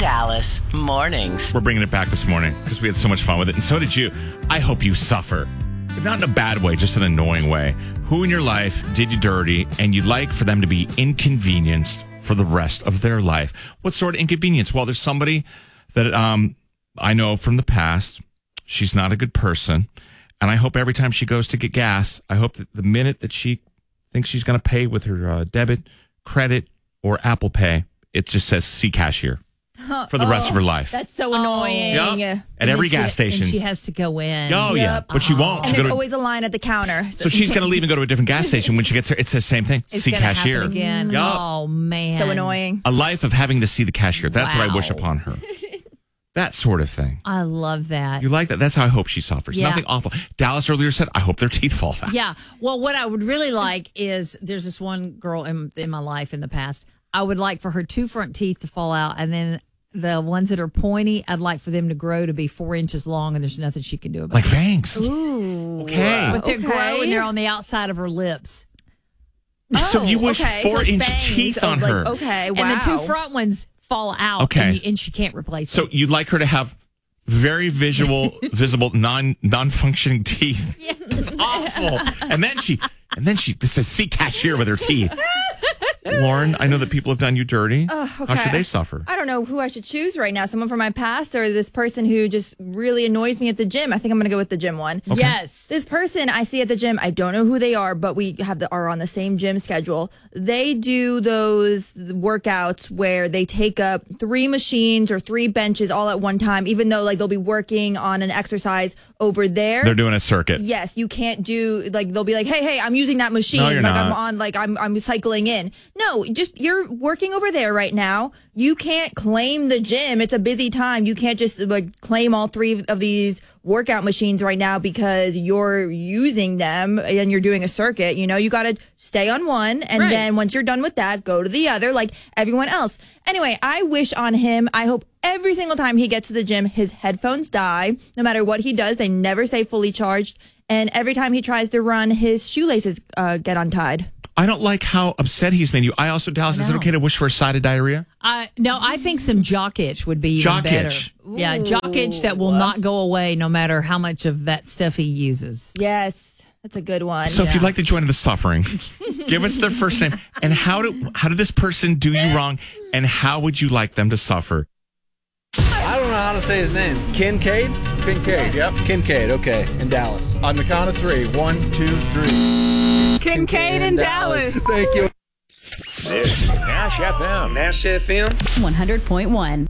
Dallas Mornings. We're bringing it back this morning because we had so much fun with it, and so did you. I hope you suffer. But not in a bad way, just an annoying way. Who in your life did you dirty, and you'd like for them to be inconvenienced for the rest of their life? What sort of inconvenience? Well, there's somebody that I know from the past. She's not a good person, and I hope every time she goes to get gas, I hope that the minute that she thinks she's going to pay with her debit, credit, or Apple Pay, it just says "See cashier" for the rest of her life. That's so annoying. Yep. At every gas station. And she has to go in. Oh, yeah. But she won't. And there's always a line at the counter. So she's going to leave and go to a different gas station. When she gets there, it's the same thing. It's See gonna cashier. happen again. Yep. Oh, man. So annoying. A life of having to see the cashier. That's what I wish Wow. upon her. That sort of thing. I love that. You like that? That's how I hope she suffers. Yeah. Nothing awful. Dallas earlier said, I hope their teeth fall out. Yeah. Well, what I would really like is there's this one girl in my life in the past. I would like for her 2 front teeth to fall out, and then the ones that are pointy, I'd like for them to grow to be 4 inches long, and there's nothing she can do about Like it. fangs. Ooh. Okay. But they're Okay. grow and they're on the outside of her lips. So you wish okay. So 4-inch bangs. teeth on Like, her. okay, wow. And the 2 front ones fall out, Okay. and she can't replace So them. you'd like her to have very visible, non-functioning teeth. It's awful. And then she this says "See cashier" with her teeth. Lauren, I know that people have done you dirty. Okay. How should they suffer? I don't know who I should choose right now. Someone from my past or this person who just really annoys me at the gym. I think I'm going to go with the gym one. Okay. Yes. This person I see at the gym, I don't know who they are, but we are on the same gym schedule. They do those workouts where they take up 3 machines or 3 benches all at one time, even though like they'll be working on an exercise over there. They're doing a circuit. Yes, you can't do like they'll be like, hey, I'm using that machine. No, you're like not. I'm on like I'm cycling in. No, just you're working over there right now. You can't claim the gym. It's a busy time. You can't just like claim all 3 of these workout machines right now because you're using them and you're doing a circuit. You know, you got to stay on one, and Right. then once you're done with that, go to the other like everyone else. Anyway, I wish on him. I hope every single time he gets to the gym, his headphones die. No matter what he does, they never stay fully charged. And every time he tries to run, his shoelaces get untied. I don't like how upset he's made you. I also, Dallas, is it okay to wish for a side of diarrhea? No, I think some jock itch would be even Jock better. itch. Yeah, jock itch that will not go away no matter how much of that stuff he uses. Yes, that's a good one. So if you'd like to join the suffering, give us their first name. And how did this person do you wrong? And how would you like them to suffer? I don't know how to say his name. Kincaid? Kincaid, yep. Kincaid, okay. In Dallas. On the count of 3. 1, 2, 3. Kincaid in Dallas. Thank you. This is Nash FM. Nash FM. 100.1.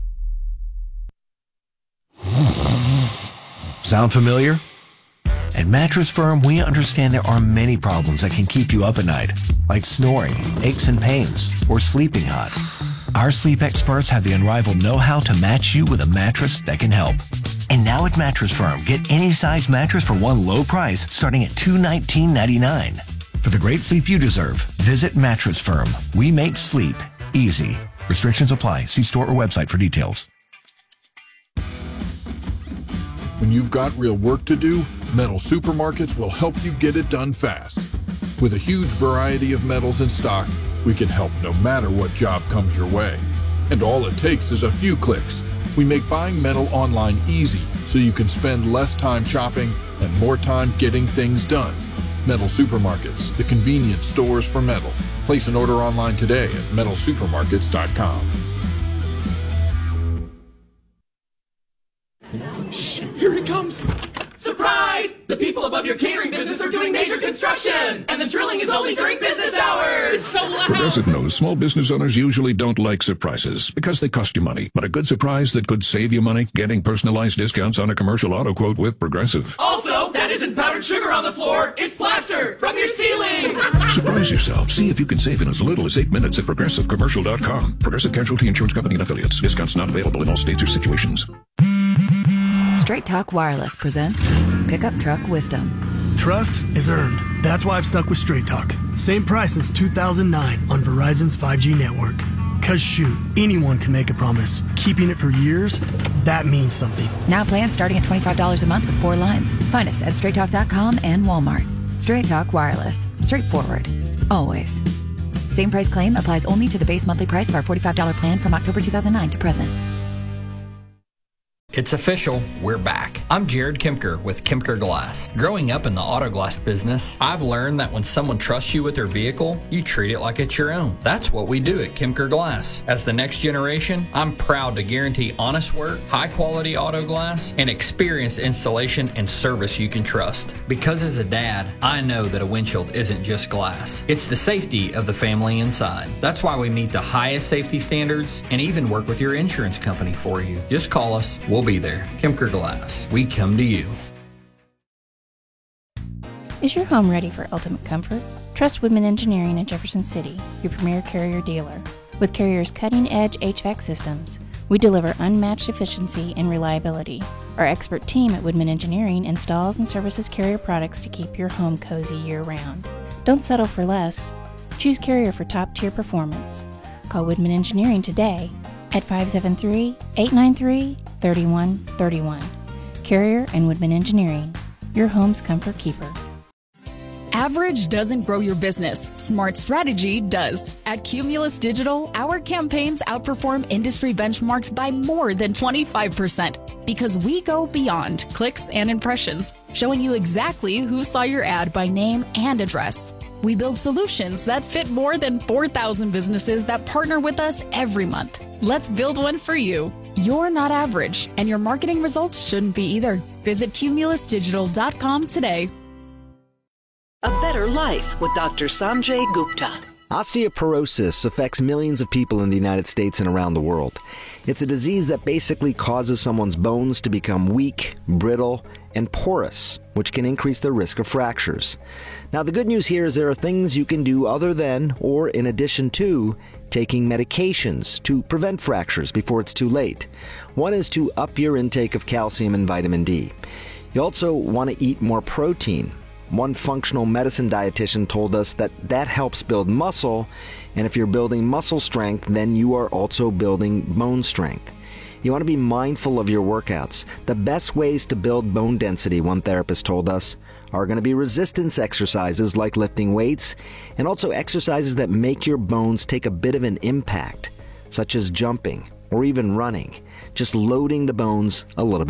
Sound familiar? At Mattress Firm, we understand there are many problems that can keep you up at night, like snoring, aches and pains, or sleeping hot. Our sleep experts have the unrivaled know-how to match you with a mattress that can help. And now at Mattress Firm, get any size mattress for one low price starting at $219.99. For the great sleep you deserve, visit Mattress Firm. We make sleep easy. Restrictions apply. See store or website for details. When you've got real work to do, Metal Supermarkets will help you get it done fast. With a huge variety of metals in stock, we can help no matter what job comes your way. And all it takes is a few clicks. We make buying metal online easy so you can spend less time shopping and more time getting things done. Metal Supermarkets, the convenience stores for metal. Place an order online today at metalsupermarkets.com. Here it comes! Surprise! The people above your catering business are doing major construction! And the drilling is only during business hours! It's so loud! Progressive knows small business owners usually don't like surprises because they cost you money. But a good surprise that could save you money, getting personalized discounts on a commercial auto quote with Progressive. Also, that isn't powdered sugar on the floor, it's plaster from your ceiling! Surprise yourself. See if you can save in as little as 8 minutes at ProgressiveCommercial.com. Progressive Casualty Insurance Company and Affiliates. Discounts not available in all states or situations. Straight Talk Wireless presents Pickup Truck Wisdom. Trust is earned. That's why I've stuck with Straight Talk. Same price since 2009 on Verizon's 5G network. Cause shoot, anyone can make a promise. Keeping it for years, that means something. Now plans starting at $25 a month with 4 lines. Find us at straighttalk.com and Walmart. Straight Talk Wireless. Straightforward. Always. Same price claim applies only to the base monthly price of our $45 plan from October 2009 to present. It's official, we're back. I'm Jared Kemker with Kemker Glass. Growing up in the auto glass business, I've learned that when someone trusts you with their vehicle, you treat it like it's your own. That's what we do at Kemker Glass. As the next generation, I'm proud to guarantee honest work, high quality auto glass, and experienced installation and service you can trust. Because as a dad, I know that a windshield isn't just glass. It's the safety of the family inside. That's why we meet the highest safety standards and even work with your insurance company for you. Just call us. We'll be there. Kemker Glass. We come to you. Is your home ready for ultimate comfort? Trust Woodman Engineering in Jefferson City, your premier Carrier dealer. With Carrier's cutting-edge HVAC systems, we deliver unmatched efficiency and reliability. Our expert team at Woodman Engineering installs and services Carrier products to keep your home cozy year-round. Don't settle for less. Choose Carrier for top-tier performance. Call Woodman Engineering today at 573-893-3131. Carrier and Woodman Engineering, your home's comfort keeper. Average doesn't grow your business. Smart strategy does. At Cumulus Digital, our campaigns outperform industry benchmarks by more than 25% because we go beyond clicks and impressions, showing you exactly who saw your ad by name and address. We build solutions that fit more than 4,000 businesses that partner with us every month. Let's build one for you. You're not average, and your marketing results shouldn't be either. Visit cumulusdigital.com today. A better life with Dr. Sanjay Gupta. Osteoporosis affects millions of people in the United States and around the world. It's a disease that basically causes someone's bones to become weak, brittle, and porous, which can increase the risk of fractures. Now, the good news here is there are things you can do other than, or in addition to, taking medications to prevent fractures before it's too late. One is to up your intake of calcium and vitamin D. You also want to eat more protein. One functional medicine dietitian told us that helps build muscle, and if you're building muscle strength, then you are also building bone strength. You want to be mindful of your workouts. The best ways to build bone density, one therapist told us, are going to be resistance exercises like lifting weights, and also exercises that make your bones take a bit of an impact, such as jumping or even running, just loading the bones a little bit.